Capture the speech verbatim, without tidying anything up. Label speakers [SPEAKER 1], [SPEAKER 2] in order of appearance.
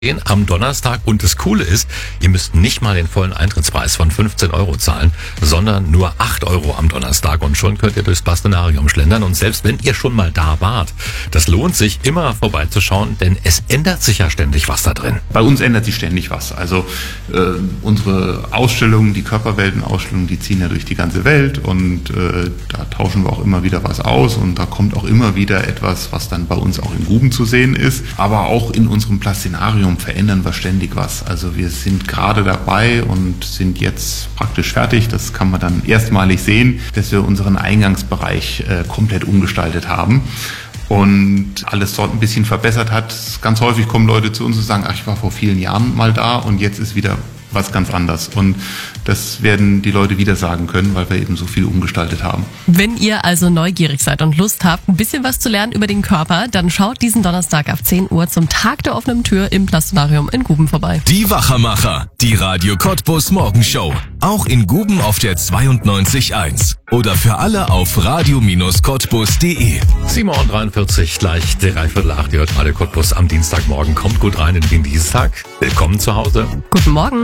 [SPEAKER 1] am Donnerstag, und das Coole ist, ihr müsst nicht mal den vollen Eintrittspreis von fünfzehn Euro zahlen, sondern nur acht Euro am Donnerstag, und schon könnt ihr durchs Bastonarium schlendern. Und selbst wenn ihr schon mal da wart, das lohnt sich immer vorbeizuschauen, denn es ändert sich ja ständig was da drin.
[SPEAKER 2] Bei uns ändert sich ständig was. Also äh, unsere Ausstellungen, die Körperwelten-Ausstellungen, die ziehen ja durch die ganze Welt, und äh, da tauschen wir auch immer wieder was aus, und da kommt auch immer wieder etwas, was dann bei uns auch in Guben zu sehen ist. Aber auch in unserem Plastinarium verändern wir ständig was. Also wir sind gerade dabei und sind jetzt praktisch fertig. Das kann man dann erstmalig sehen, dass wir unseren Eingangsbereich äh, komplett umgestaltet haben und alles dort ein bisschen verbessert hat. Ganz häufig kommen Leute zu uns und sagen, ach, ich war vor vielen Jahren mal da und jetzt ist wieder was ganz anderes. Und das werden die Leute wieder sagen können, weil wir eben so viel umgestaltet haben.
[SPEAKER 3] Wenn ihr also neugierig seid und Lust habt, ein bisschen was zu lernen über den Körper, dann schaut diesen Donnerstag ab zehn Uhr zum Tag der offenen Tür im Plastonarium in Guben vorbei.
[SPEAKER 4] Die Wachermacher, die Radio Cottbus Morgenshow. Auch in Guben auf der zweiundneunzig Komma eins. Oder für alle auf radio Bindestrich cottbus punkt de.
[SPEAKER 1] sieben Uhr dreiundvierzig, gleich dreiviertel acht, ihr hört Radio Cottbus am Dienstagmorgen. Kommt gut rein in den Dienstag. Willkommen zu Hause.
[SPEAKER 3] Guten Morgen.